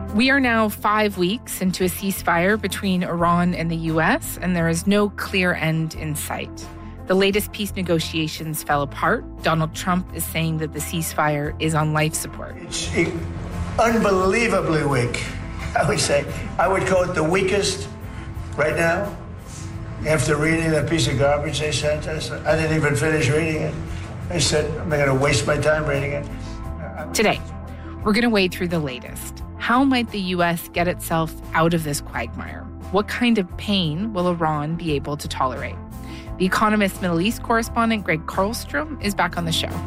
We are now 5 weeks into a ceasefire between Iran and the U.S., and there is no clear end in sight. The latest peace negotiations fell apart. Donald Trump is saying that the ceasefire is on life support. It's unbelievably weak, I would say. I would call it the weakest right now. After reading that piece of garbage they sent us, I didn't even finish reading it. I said, I'm not going to waste my time reading it. Today, we're going to wade through the latest. How might the U.S. get itself out of this quagmire? What kind of pain will Iran be able to tolerate? The Economist Middle East correspondent Greg Karlstrom is back on the show.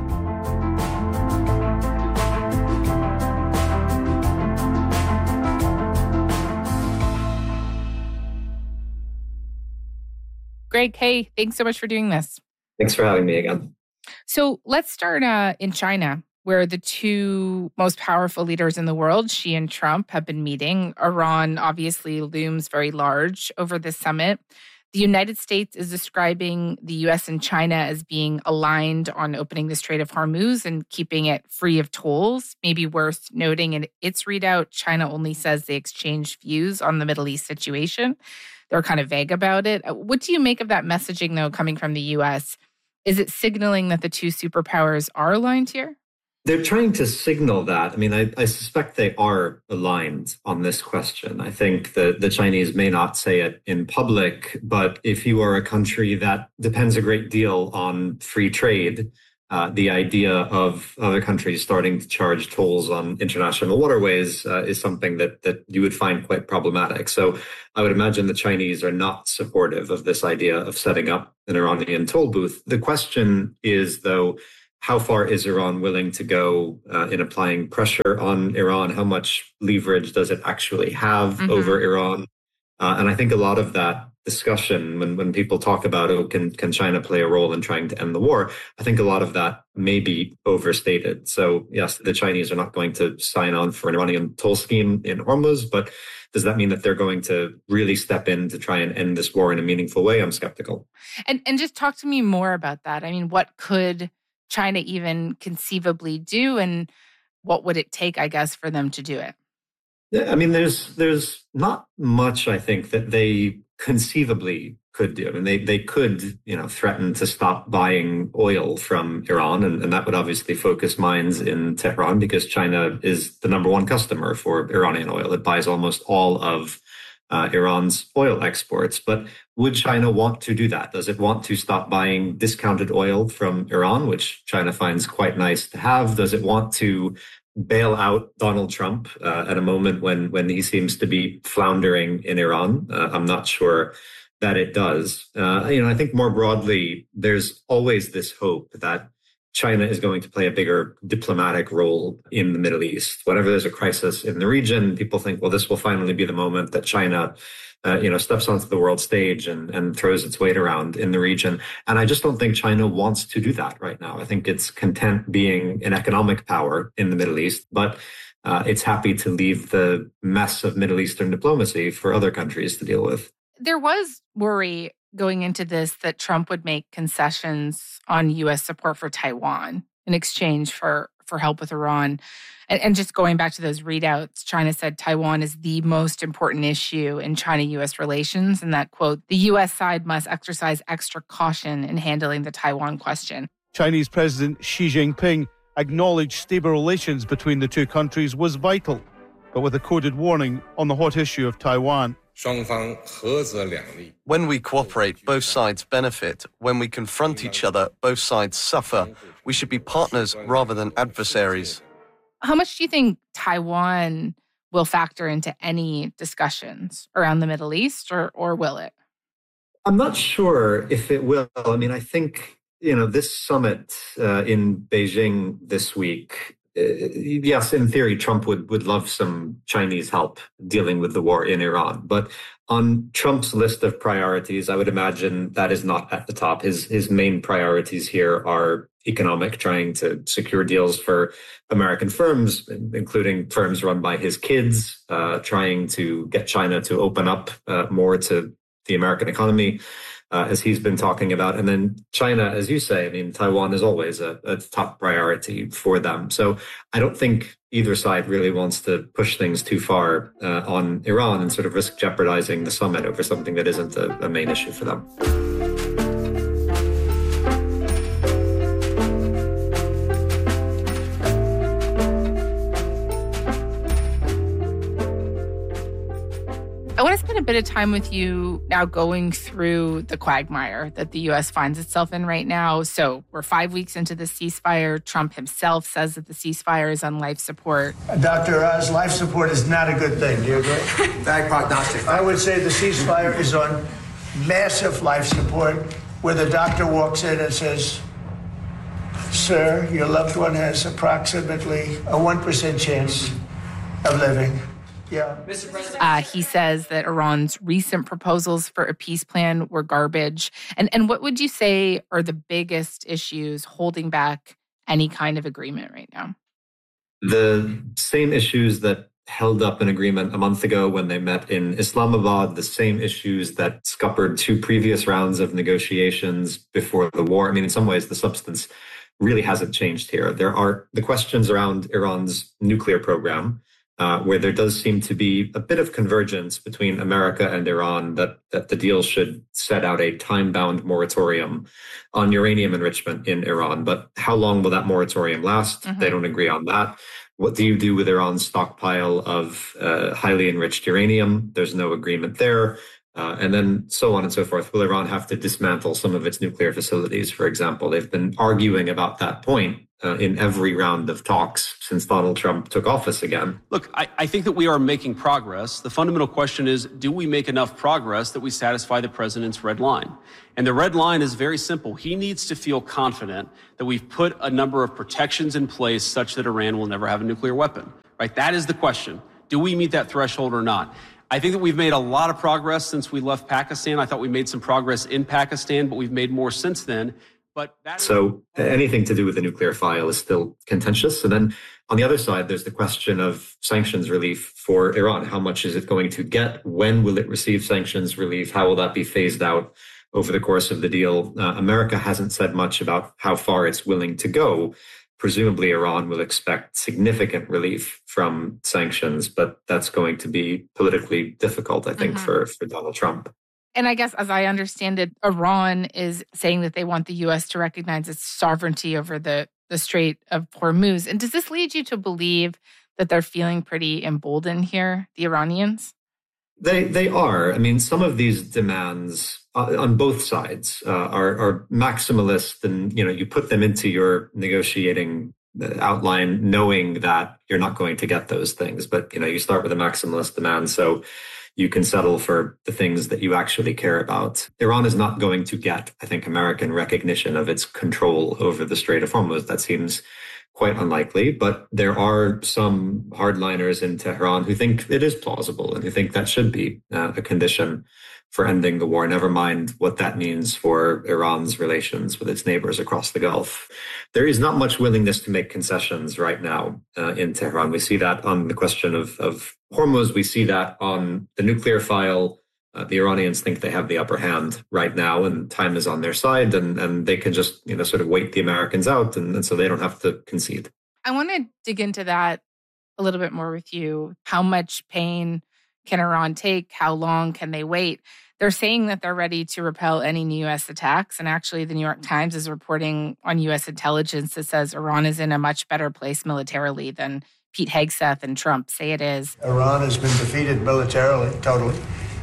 Greg, hey, thanks so much for doing this. Thanks for having me again. So let's start in China, where the two most powerful leaders in the world, Xi and Trump, have been meeting. Iran obviously looms very large over this summit. The United States is describing the U.S. and China as being aligned on opening the Strait of Hormuz and keeping it free of tolls. Maybe worth noting in its readout, China only says they exchanged views on the Middle East situation. They're kind of vague about it. What do you make of that messaging, though, coming from the U.S.? Is it signaling that the two superpowers are aligned here? They're trying to signal that. I mean, I suspect they are aligned on this question. I think that the Chinese may not say it in public, but if you are a country that depends a great deal on free trade, the idea of other countries starting to charge tolls on international waterways is something that you would find quite problematic. So I would imagine the Chinese are not supportive of this idea of setting up an Iranian toll booth. The question is, though, how far is Iran willing to go in applying pressure on Iran? How much leverage does it actually have over Iran? And I think a lot of that discussion, when people talk about, can China play a role in trying to end the war? I think a lot of that may be overstated. So yes, the Chinese are not going to sign on for an Iranian toll scheme in Hormuz, but does that mean that they're going to really step in to try and end this war in a meaningful way? I'm skeptical. And just talk to me more about that. I mean, what could China even conceivably do, and what would it take, I guess, for them to do it? I mean, there's not much, I think, that they conceivably could do. I mean, they could, threaten to stop buying oil from Iran, and that would obviously focus minds in Tehran because China is the number one customer for Iranian oil. It buys almost all of Iran's oil exports. But would China want to do that? Does it want to stop buying discounted oil from Iran, which China finds quite nice to have? Does it want to bail out Donald Trump at a moment when he seems to be floundering in Iran? I'm not sure that it does. I think more broadly, there's always this hope that China is going to play a bigger diplomatic role in the Middle East. Whenever there's a crisis in the region, people think, well, this will finally be the moment that China steps onto the world stage and throws its weight around in the region. And I just don't think China wants to do that right now. I think it's content being an economic power in the Middle East, but it's happy to leave the mess of Middle Eastern diplomacy for other countries to deal with. There was worry going into this that Trump would make concessions on U.S. support for Taiwan in exchange for help with Iran. And just going back to those readouts, China said Taiwan is the most important issue in China-U.S. relations, and that, quote, the U.S. side must exercise extra caution in handling the Taiwan question. Chinese President Xi Jinping acknowledged stable relations between the two countries was vital, but with a coded warning on the hot issue of Taiwan. When we cooperate, both sides benefit. When we confront each other, both sides suffer. We should be partners rather than adversaries. How much do you think Taiwan will factor into any discussions around the Middle East, or will it? I'm not sure if it will. I mean, I think, this summit in Beijing this week, yes, in theory, Trump would love some Chinese help dealing with the war in Iran. But on Trump's list of priorities, I would imagine that is not at the top. His main priorities here are economic, trying to secure deals for American firms, including firms run by his kids, trying to get China to open up more to the American economy, as he's been talking about. And then China, as you say, I mean, Taiwan is always a top priority for them. So I don't think either side really wants to push things too far on Iran and sort of risk jeopardizing the summit over something that isn't a main issue for them. I want to spend a bit of time with you now going through the quagmire that the U.S. finds itself in right now. So we're 5 weeks into the ceasefire. Trump himself says that the ceasefire is on life support. Dr. Oz, life support is not a good thing. Do you agree? Bad prognostic. I would say the ceasefire is on massive life support, where the doctor walks in and says, "Sir, your loved one has approximately a 1% chance of living." Yeah. Mr. President. He says that Iran's recent proposals for a peace plan were garbage. And what would you say are the biggest issues holding back any kind of agreement right now? The same issues that held up an agreement a month ago when they met in Islamabad, the same issues that scuppered two previous rounds of negotiations before the war. I mean, in some ways, the substance really hasn't changed here. There are the questions around Iran's nuclear program, where there does seem to be a bit of convergence between America and Iran that the deal should set out a time-bound moratorium on uranium enrichment in Iran. But how long will that moratorium last? Mm-hmm. They don't agree on that. What do you do with Iran's stockpile of highly enriched uranium? There's no agreement there. And then so on and so forth. Will Iran have to dismantle some of its nuclear facilities, for example? They've been arguing about that point in every round of talks since Donald Trump took office again. Look, I think that we are making progress. The fundamental question is, do we make enough progress that we satisfy the president's red line? And the red line is very simple. He needs to feel confident that we've put a number of protections in place such that Iran will never have a nuclear weapon, right? That is the question. Do we meet that threshold or not? I think that we've made a lot of progress since we left Pakistan. I thought we made some progress in Pakistan, but we've made more since then. So anything to do with the nuclear file is still contentious. And then on the other side, there's the question of sanctions relief for Iran. How much is it going to get? When will it receive sanctions relief? How will that be phased out over the course of the deal? America hasn't said much about how far it's willing to go. Presumably, Iran will expect significant relief from sanctions, but that's going to be politically difficult, I think, for Donald Trump. And I guess, as I understand it, Iran is saying that they want the U.S. to recognize its sovereignty over the Strait of Hormuz. And does this lead you to believe that they're feeling pretty emboldened here, the Iranians? They are. I mean, some of these demands on both sides are maximalist, and you put them into your negotiating outline knowing that you're not going to get those things. But you start with a maximalist demand, so you can settle for the things that you actually care about. Iran is not going to get, I think, American recognition of its control over the Strait of Hormuz. That seems quite unlikely, but there are some hardliners in Tehran who think it is plausible and who think that should be a condition for ending the war, never mind what that means for Iran's relations with its neighbors across the Gulf. There is not much willingness to make concessions right now in Tehran. We see that on the question of Hormuz. We see that on the nuclear file. The Iranians think they have the upper hand right now, and time is on their side, and they can just sort of wait the Americans out, and so they don't have to concede. I want to dig into that a little bit more with you. How much pain can Iran take? How long can they wait? They're saying that they're ready to repel any new U.S. attacks. And actually, the New York Times is reporting on U.S. intelligence that says Iran is in a much better place militarily than Pete Hegseth and Trump say it is. Iran has been defeated militarily, totally.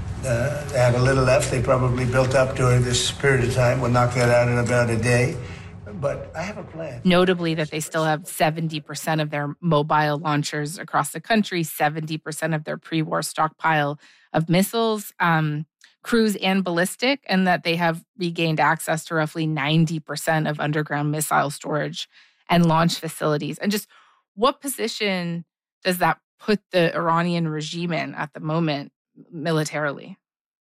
They have a little left. They probably built up during this period of time. We'll knock that out in about a day. But I have a plan. Notably that they still have 70% of their mobile launchers across the country, 70% of their pre-war stockpile of missiles, cruise and ballistic, and that they have regained access to roughly 90% of underground missile storage and launch facilities. And just what position does that put the Iranian regime in at the moment militarily?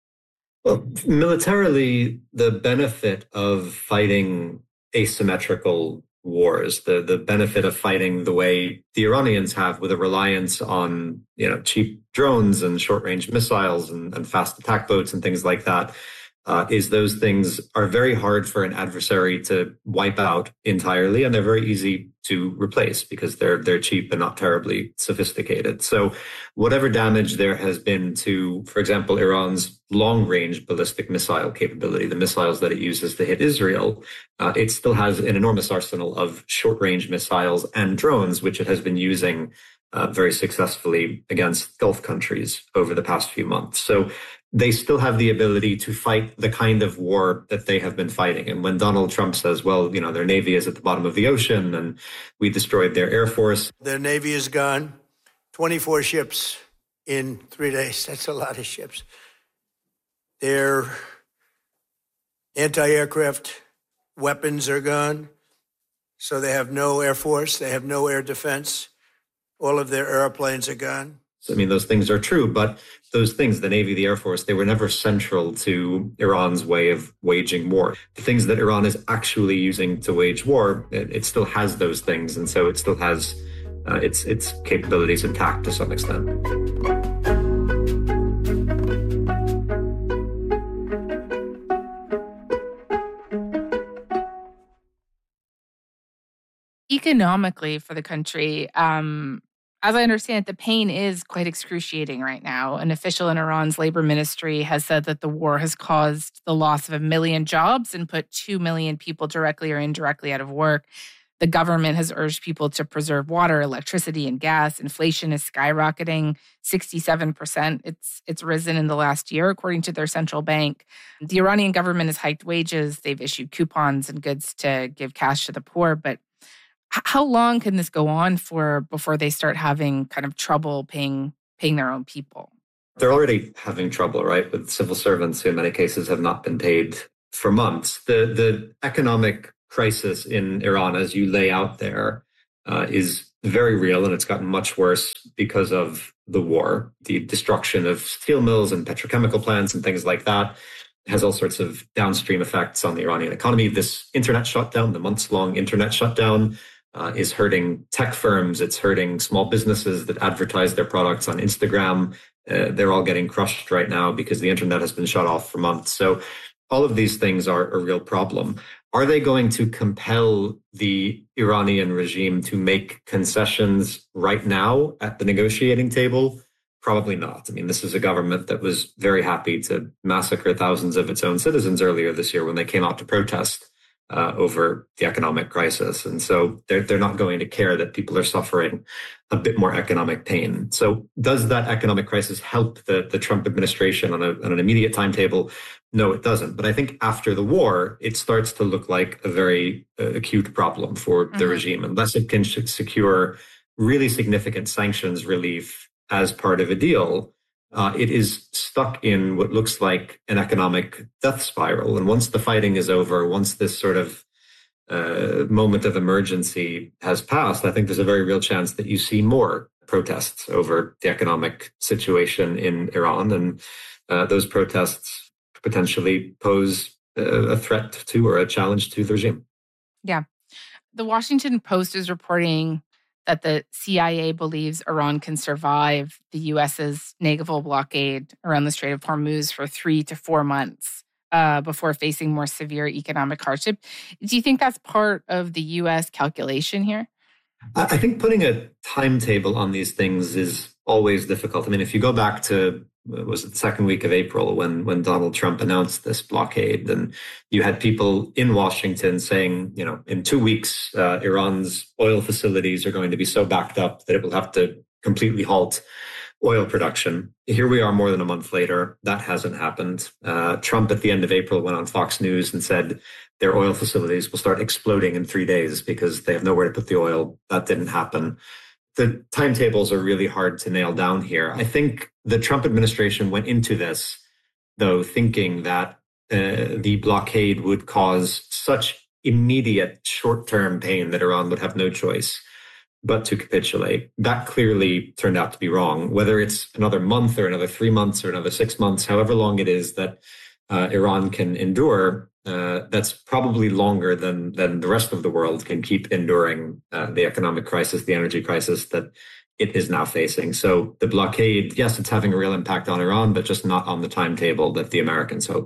Well, militarily, the benefit of fighting asymmetrical wars, the benefit of fighting the way the Iranians have, with a reliance on cheap drones and short-range missiles and fast attack boats and things like that, is those things are very hard for an adversary to wipe out entirely, and they're very easy to replace because they're cheap and not terribly sophisticated. So whatever damage there has been to, for example, Iran's long-range ballistic missile capability, the missiles that it uses to hit Israel, it still has an enormous arsenal of short-range missiles and drones, which it has been using very successfully against Gulf countries over the past few months. So they still have the ability to fight the kind of war that they have been fighting. And when Donald Trump says, well, their Navy is at the bottom of the ocean and we destroyed their Air Force. Their Navy is gone. 24 ships in 3 days. That's a lot of ships. Their anti-aircraft weapons are gone. So they have no Air Force. They have no air defense. All of their airplanes are gone. I mean, those things are true, but those things, the Navy, the Air Force, they were never central to Iran's way of waging war. The things that Iran is actually using to wage war, it still has those things. And so it still has its capabilities intact to some extent. Economically for the country, as I understand it, the pain is quite excruciating right now. An official in Iran's labor ministry has said that the war has caused the loss of 1 million jobs and put 2 million people directly or indirectly out of work. The government has urged people to preserve water, electricity, and gas. Inflation is skyrocketing 67%. It's risen in the last year, according to their central bank. The Iranian government has hiked wages. They've issued coupons and goods to give cash to the poor. But how long can this go on for before they start having kind of trouble paying their own people? They're already having trouble, right, with civil servants who in many cases have not been paid for months. The economic crisis in Iran, as you lay out there, is very real, and it's gotten much worse because of the war. The destruction of steel mills and petrochemical plants and things like that has all sorts of downstream effects on the Iranian economy. This internet shutdown, the months-long internet shutdown, is hurting tech firms. It's hurting small businesses that advertise their products on Instagram. They're all getting crushed right now because the internet has been shut off for months. So all of these things are a real problem. Are they going to compel the Iranian regime to make concessions right now at the negotiating table? Probably not. I mean, this is a government that was very happy to massacre thousands of its own citizens earlier this year when they came out to protest over the economic crisis. And so they're not going to care that people are suffering a bit more economic pain. So does that economic crisis help the Trump administration on an immediate timetable? No, it doesn't. But I think after the war, it starts to look like a very acute problem for the regime. Unless it can secure really significant sanctions relief as part of a deal, it is stuck in what looks like an economic death spiral. And once the fighting is over, once this sort of moment of emergency has passed, I think there's a very real chance that you see more protests over the economic situation in Iran. And those protests potentially pose a threat to or a challenge to the regime. Yeah. The Washington Post is reporting that the CIA believes Iran can survive the U.S.'s naval blockade around the Strait of Hormuz for 3 to 4 months before facing more severe economic hardship. Do you think that's part of the U.S. calculation here? I think putting a timetable on these things is always difficult. I mean, if you go back to, was it the second week of April when Donald Trump announced this blockade, and you had people in Washington saying, in 2 weeks, Iran's oil facilities are going to be so backed up that it will have to completely halt oil production. Here we are more than a month later. That hasn't happened. Trump at the end of April went on Fox News and said their oil facilities will start exploding in 3 days because they have nowhere to put the oil. That didn't happen. The timetables are really hard to nail down here. I think the Trump administration went into this, though, thinking that the blockade would cause such immediate short-term pain that Iran would have no choice but to capitulate. That clearly turned out to be wrong. Whether it's another month or another 3 months or another 6 months, however long it is that Iran can endure, that's probably longer than the rest of the world can keep enduring the economic crisis, the energy crisis that it is now facing. So the blockade, yes, it's having a real impact on Iran, but just not on the timetable that the Americans hoped.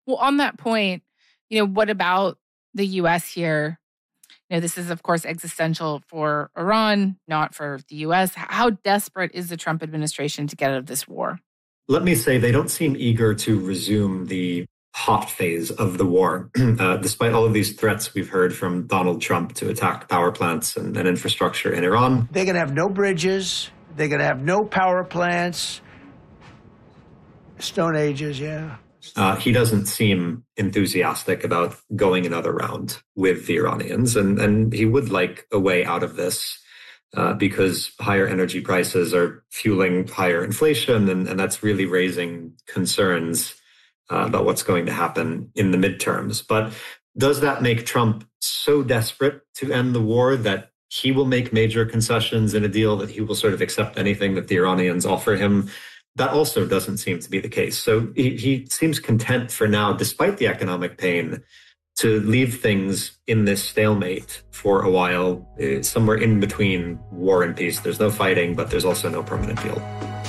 Well, on that point, what about the U.S. here? This is, of course, existential for Iran, not for the U.S. How desperate is the Trump administration to get out of this war? Let me say they don't seem eager to resume the hot phase of the war, despite all of these threats we've heard from Donald Trump to attack power plants and infrastructure in Iran. They're going to have no bridges. They're going to have no power plants. Stone Ages, yeah. He doesn't seem enthusiastic about going another round with the Iranians, and he would like a way out of this because higher energy prices are fueling higher inflation, and that's really raising concerns about what's going to happen in the midterms. But does that make Trump so desperate to end the war that he will make major concessions in a deal, that he will sort of accept anything that the Iranians offer him? That also doesn't seem to be the case. So he seems content for now, despite the economic pain, to leave things in this stalemate for a while, somewhere in between war and peace. There's no fighting, but there's also no permanent deal.